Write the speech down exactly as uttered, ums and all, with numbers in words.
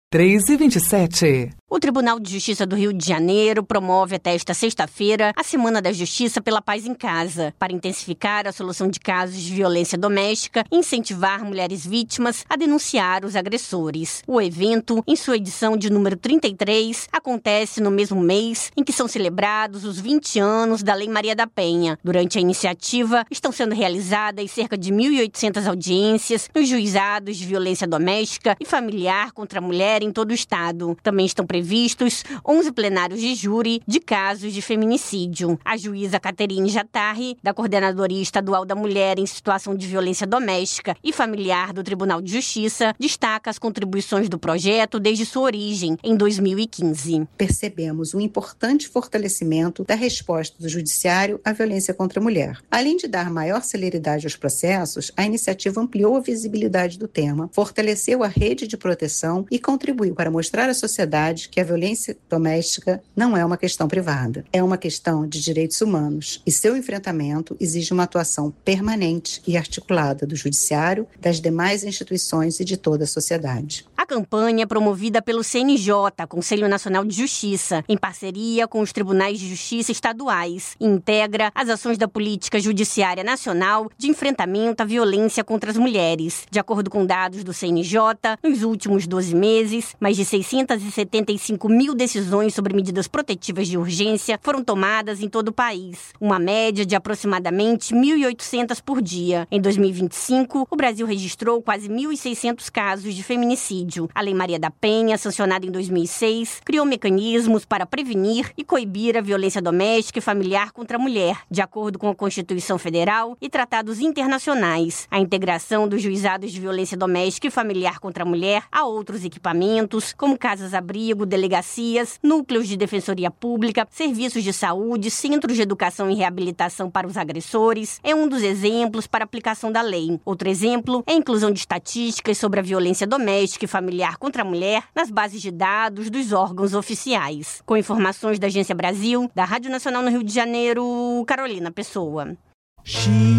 três e vinte e sete. O Tribunal de Justiça do Rio de Janeiro promove até esta sexta-feira a Semana da Justiça pela Paz em Casa, para intensificar a solução de casos de violência doméstica e incentivar mulheres vítimas a denunciar os agressores. O evento, em sua edição de número trinta e três, acontece no mesmo mês em que são celebrados os vinte anos da Lei Maria da Penha. Durante a iniciativa, estão sendo realizadas cerca de mil e oitocentas audiências nos juizados de violência doméstica e familiar contra a mulher em todo o estado. Também estão previstos onze plenários de júri de casos de feminicídio. A juíza Caterine Jatarri, da Coordenadoria Estadual da Mulher em Situação de Violência Doméstica e Familiar do Tribunal de Justiça, destaca as contribuições do projeto desde sua origem, em dois mil e quinze. Percebemos um importante fortalecimento da resposta do Judiciário à violência contra a mulher. Além de dar maior celeridade aos processos, a iniciativa ampliou a visibilidade do tema, fortaleceu a rede de proteção e contribuiu para mostrar à sociedade que a violência doméstica não é uma questão privada, é uma questão de direitos humanos e seu enfrentamento exige uma atuação permanente e articulada do Judiciário, das demais instituições e de toda a sociedade. A campanha é promovida pelo C N J, Conselho Nacional de Justiça, em parceria com os Tribunais de Justiça estaduais, e integra as ações da Política Judiciária Nacional de enfrentamento à violência contra as mulheres. De acordo com dados do C N J, nos últimos doze meses, mais de seiscentas e setenta e cinco mil decisões sobre medidas protetivas de urgência foram tomadas em todo o país, uma média de aproximadamente mil e oitocentas por dia. Em dois mil e vinte e cinco, o Brasil registrou quase mil e seiscentos casos de feminicídio. A Lei Maria da Penha, sancionada em dois mil e seis, criou mecanismos para prevenir e coibir a violência doméstica e familiar contra a mulher, de acordo com a Constituição Federal e tratados internacionais. A integração dos juizados de violência doméstica e familiar contra a mulher a outros equipamentos, como casas-abrigo, delegacias, núcleos de defensoria pública, serviços de saúde, centros de educação e reabilitação para os agressores, é um dos exemplos para a aplicação da lei. Outro exemplo é a inclusão de estatísticas sobre a violência doméstica e familiar contra a mulher nas bases de dados dos órgãos oficiais. Com informações da Agência Brasil, da Rádio Nacional no Rio de Janeiro, Carolina Pessoa.